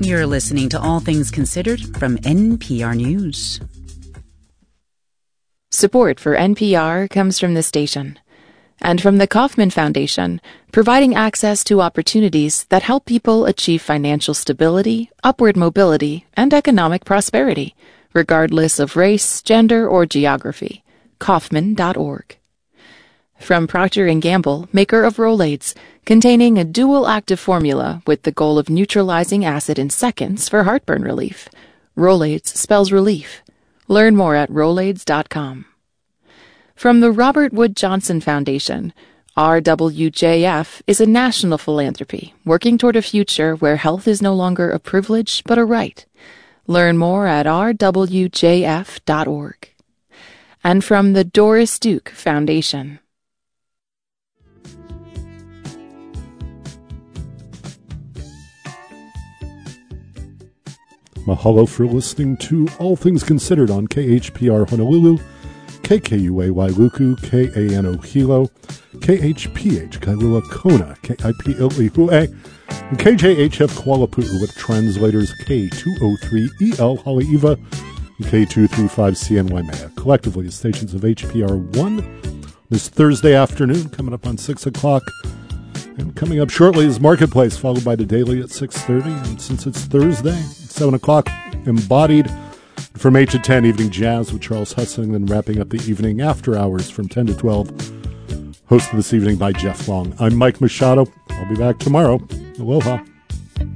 You're listening to All Things Considered from NPR News. Support for NPR comes from this station and from the Kauffman Foundation, providing access to opportunities that help people achieve financial stability, upward mobility, and economic prosperity, regardless of race, gender, or geography. Kauffman.org. From Procter & Gamble, maker of Rolaids, containing a dual active formula with the goal of neutralizing acid in seconds for heartburn relief. Rolaids spells relief. Learn more at Rolaids.com. From the Robert Wood Johnson Foundation, RWJF is a national philanthropy working toward a future where health is no longer a privilege but a right. Learn more at rwjf.org. And from the Doris Duke Foundation. Mahalo for listening to All Things Considered on KHPR Honolulu, KKUAY Luku, KANO Hilo, KHPH Kailua Kona, KIPLE and KJHF Kuala Lumpur with translators K203EL Haleiwa and K235 CNY collectively as stations of HPR 1 this Thursday afternoon, coming up on 6 o'clock. And coming up shortly is Marketplace, followed by the Daily at 6:30. And since it's Thursday, 7 o'clock, Embodied. From 8 to 10, Evening Jazz with Charles Hussing, then wrapping up the evening after hours from 10 to 12. Hosted this evening by Jeff Long. I'm Mike Machado. I'll be back tomorrow. Aloha.